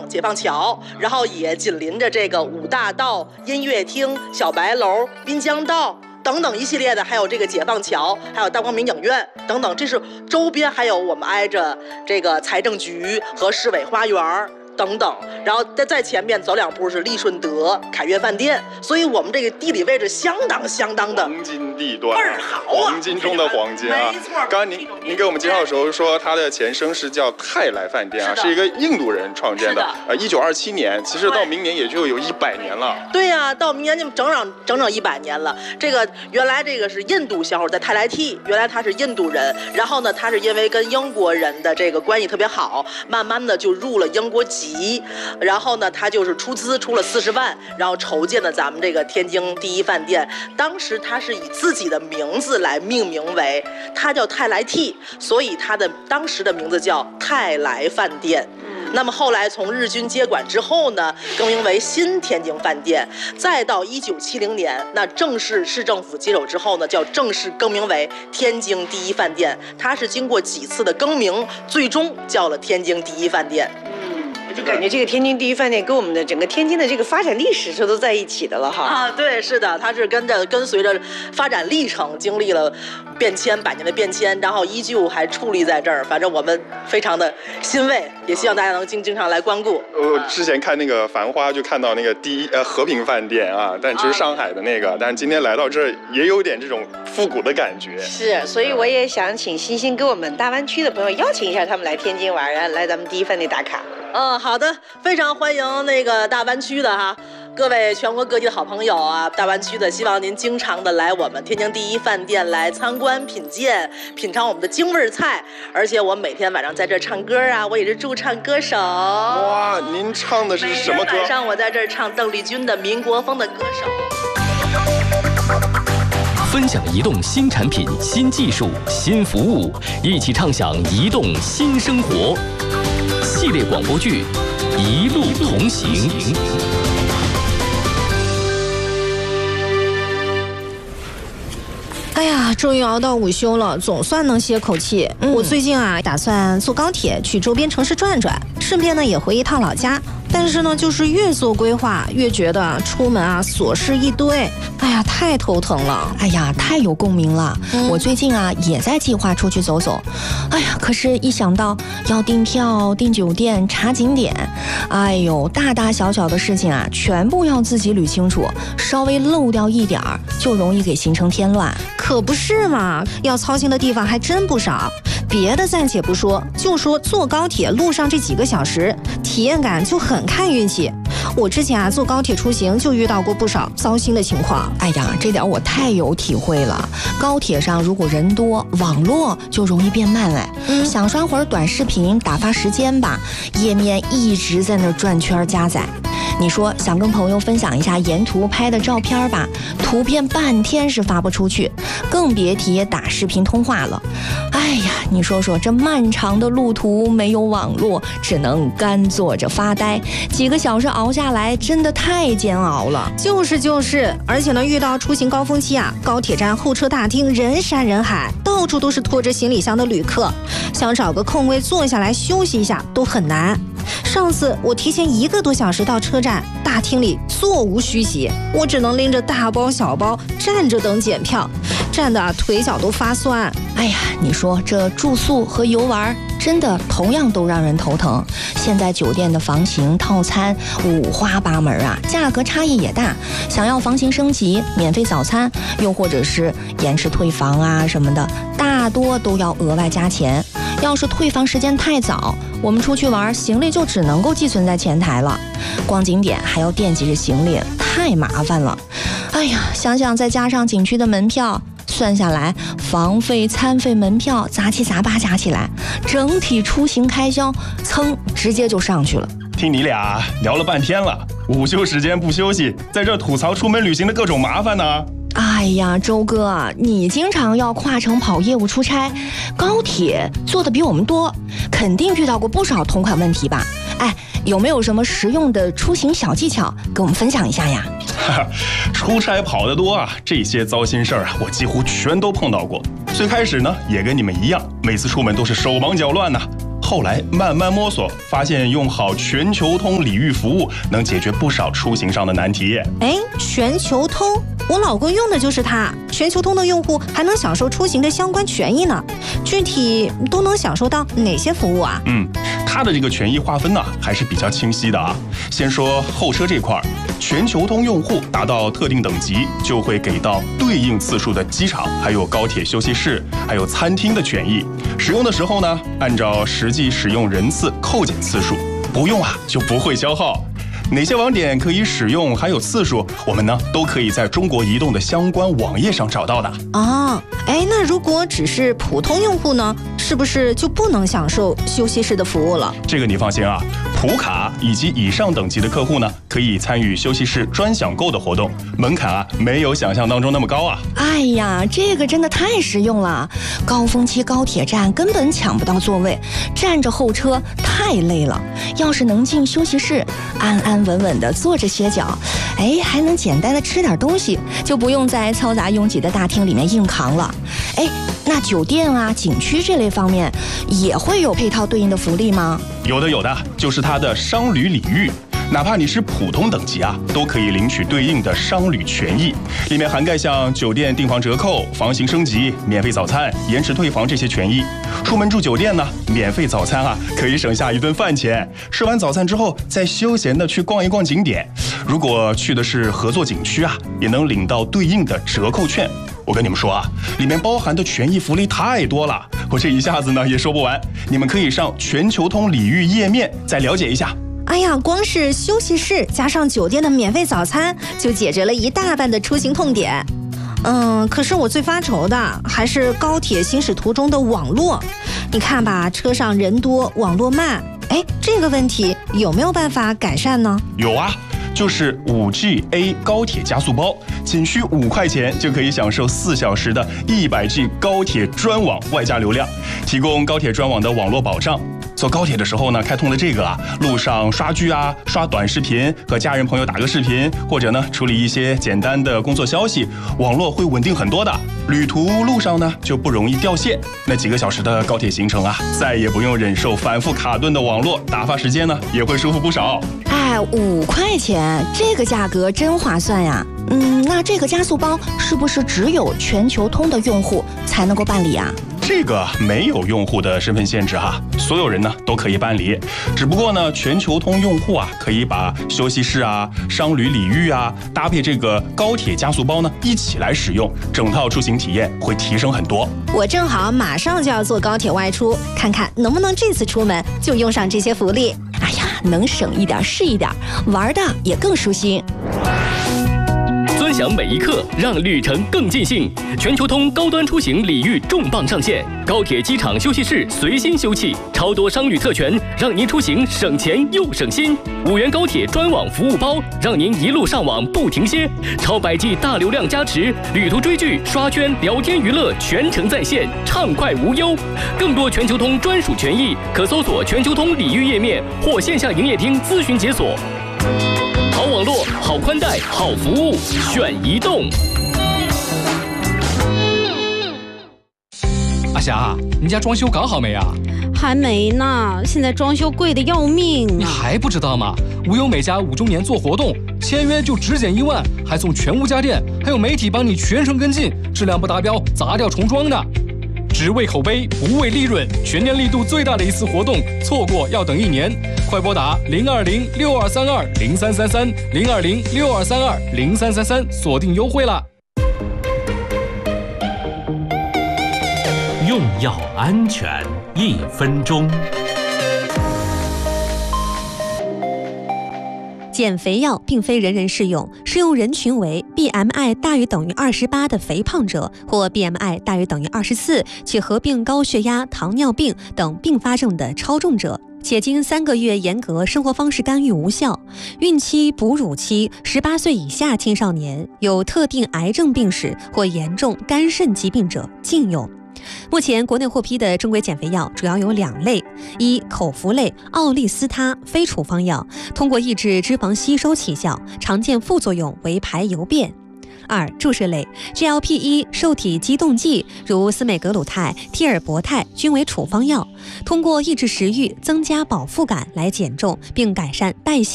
解放桥，然后也紧邻着这个五大道、音乐厅、小白楼、滨江道等等一系列的，还有这个解放桥，还有大光明影院等等，这是周边，还有我们挨着这个财政局和市委花园等等，然后在前面走2步是利顺德凯悦饭店，所以我们这个地理位置相当的黄金地段， 倍儿好啊， 黄金中的黄金啊！ 没错。 刚刚您给我们介绍的时候说，它的前身是叫泰来饭店啊，是一个印度人创建的。1927年，其实到明年也就有100年了。 对呀，到明年就整整100年了。这个原来这个是印度小伙在泰来蒂，原来他是印度人，然后呢，他是因为跟英国人的这个关系特别好，慢慢的就入了英国籍。然后呢，他就是出资出了40万，然后筹建了咱们这个天津第一饭店。当时他是以自己的名字来命名为，他叫泰来蒂，所以他的当时的名字叫泰来饭店。那么后来从日军接管之后呢，更名为新天津饭店，再到1970年，那正式市政府接手之后呢，叫正式更名为天津第一饭店。它是经过几次的更名，最终叫了天津第一饭店。 就感觉这个天津第一饭店跟我们的整个天津的这个发展历史是都在一起的了哈。 啊，对，是的，它是跟随着发展历程经历了变迁，100年的变迁，然后依旧还矗立在这儿。反正我们非常的欣慰，也希望大家能经常来光顾。 我之前看那个《繁花》就看到那个和平饭店啊，但就是上海的那个，但是今天来到这儿也有点这种复古的感觉。 是，所以我也想请欣欣跟我们大湾区的朋友邀请一下他们来天津玩，然后来咱们第一饭店打卡。 好的，非常欢迎那个大湾区的哈，各位全国各地的好朋友啊，大湾区的，希望您经常的来我们天津第一饭店来参观品鉴，品尝我们的京味菜。而且我每天晚上在这儿唱歌啊，我也是驻唱歌手。 哇，您唱的是什么歌？ 每天晚上我在这儿唱邓丽君的《民国风》的歌手。 分享移动新产品、新技术、新服务，一起畅享移动新生活。系列广播剧《一路同行》。 哎呀，终于熬到午休了，总算能歇口气。我最近啊，打算坐高铁去周边城市转转，顺便呢也回一趟老家。但是呢，就是越做规划，越觉得出门啊琐事一堆，哎呀，太头疼了。 哎呀，太有共鸣了。我最近啊也在计划出去走走，哎呀，可是一想到要订票、订酒店、查景点，哎呦，大大小小的事情啊，全部要自己捋清楚，稍微漏掉一点儿，就容易给行程添乱。 可不是嘛，要操心的地方还真不少。别的暂且不说，就说坐高铁路上这几个小时，体验感就很看运气。我之前啊坐高铁出行就遇到过不少糟心的情况。 哎呀，这点我太有体会了。高铁上如果人多，网络就容易变慢哎。想刷会儿短视频打发时间吧，页面一直在那转圈加载。你说想跟朋友分享一下沿途拍的照片吧，图片半天是发不出去，更别提打视频通话了。哎呀，你说说这漫长的路途没有网络，只能干坐着发呆，几个小时熬下来真的太煎熬了。 就是，而且呢，遇到出行高峰期啊，高铁站候车大厅人山人海，到处都是拖着行李箱的旅客，想找个空位坐下来休息一下都很难。上次我提前1个多小时到车站，大厅里座无虚席，我只能拎着大包小包站着等检票，站得腿脚都发酸。 哎呀，你说这住宿和游玩真的同样都让人头疼。现在酒店的房型套餐五花八门啊，价格差异也大。想要房型升级、免费早餐，又或者是延迟退房啊什么的，大多都要额外加钱。要是退房时间太早，我们出去玩行李就只能够寄存在前台了。逛景点还要惦记着行李，太麻烦了。哎呀，想想再加上景区的门票，算下来房费、餐费、门票杂七杂八加起来，整体出行开销噌直接就上去了。 听你俩聊了半天了，午休时间不休息，在这吐槽出门旅行的各种麻烦呢。 哎呀，周哥，你经常要跨城跑业务出差，高铁坐的比我们多，肯定遇到过不少同款问题吧？哎，有没有什么实用的出行小技巧跟我们分享一下呀？ 出差跑得多啊，这些糟心事儿啊，我几乎全都碰到过。最开始呢，也跟你们一样，每次出门都是手忙脚乱呐。 后来慢慢摸索，发现用好全球通礼遇服务能解决不少出行上的难题。 全球通，我老公用的就是它。全球通的用户还能享受出行的相关权益呢，具体都能享受到哪些服务啊？ 它的这个权益划分呢还是比较清晰的啊。先说候车这块，全球通用户达到特定等级，就会给到对应次数的机场、还有高铁休息室、还有餐厅的权益。使用的时候呢，按照实际使用人次扣减次数，不用就不会消耗。哪些网点可以使用，还有次数，我们呢都可以在中国移动的相关网页上找到的。 那如果只是普通用户呢，是不是就不能享受休息室的服务了？ 这个你放心啊，普卡以及以上等级的客户呢，可以参与休息室专享购的活动，门槛没有想象当中那么高啊。 哎呀，这个真的太实用了，高峰期高铁站根本抢不到座位，站着候车太累了。要是能进休息室，安安稳稳的坐着歇脚，还能简单的吃点东西，就不用在嘈杂拥挤的大厅里面硬扛了。那酒店景区这类方面也会有配套对应的福利吗？ 有的，就是它的商旅礼遇。哪怕你是普通等级都可以领取对应的商旅权益，里面涵盖像酒店订房折扣、房型升级、免费早餐、延迟退房这些权益。出门住酒店呢，免费早餐可以省下一顿饭钱。吃完早餐之后，再休闲的去逛一逛景点。如果去的是合作景区也能领到对应的折扣券。我跟你们说里面包含的权益福利太多了，我这一下子呢也说不完。你们可以上全球通礼遇页面再了解一下。 光是休息室加上酒店的免费早餐，就解决了一大半的出行痛点。可是我最发愁的还是高铁行驶途中的网络。你看吧，车上人多，网络慢。这个问题有没有办法改善呢？ 有就是5G-A 高铁加速包，仅需5块钱就可以享受4小时的100G 高铁专网外加流量，提供高铁专网的网络保障。坐高铁的时候呢，开通了这个路上刷剧刷短视频，和家人朋友打个视频，或者呢处理一些简单的工作消息，网络会稳定很多的。旅途路上呢就不容易掉线，那几个小时的高铁行程再也不用忍受反复卡顿的网络，打发时间呢也会舒服不少。 5块钱，这个价格真划算呀。那这个加速包是不是只有全球通的用户才能够办理这个没有用户的身份限制所有人呢都可以办理。只不过呢，全球通用户可以把休息室商旅礼遇搭配这个高铁加速包呢一起来使用，整套出行体验会提升很多。 我正好马上就要坐高铁外出，看看能不能这次出门就用上这些福利。 能省一点是一点，玩的也更舒心。 尊享每一刻，让旅程更尽兴。全球通高端出行礼遇重磅上线，高铁机场休息室随心休憩，超多商旅特权，让您出行省钱又省心。5元高铁专网服务包，让您一路上网不停歇。超100G 大流量加持，旅途追剧、刷圈、聊天娱乐全程在线，畅快无忧。更多全球通专属权益，可搜索全球通礼遇页面或线下营业厅咨询解锁。好网络，好宽带，好服务，选移动。 阿霞，你家装修搞好没啊？ 还没呢，现在装修贵的要命你还不知道吗？无忧美家5周年做活动，签约就只减1万，还送全屋家电，还有媒体帮你全程跟进，质量不达标砸掉重装的。只为口碑，不为利润，全年力度最大的一次活动，错过要等1年。快拨打02062320333 02062320333，锁定优惠啦！ 用药安全1分钟。 减肥药并非人人适用，适用人群为 BMI 大于等于28的肥胖者，或 BMI 大于等于24且合并高血压、糖尿病等并发症的超重者，且经3个月严格生活方式干预无效。孕期、哺乳期、18岁以下青少年、有特定癌症病史或严重肝肾疾病者禁用。目前国内获批的正规减肥药主要有2类：一、口服类奥利司他非处方药，通过抑制脂肪吸收起效，常见副作用为排油便； 2. 注射类 GLP-1 受体激动剂，如司美格鲁肽、替尔博肽均为处方药，通过抑制食欲、增加饱腹感来减重并改善代谢。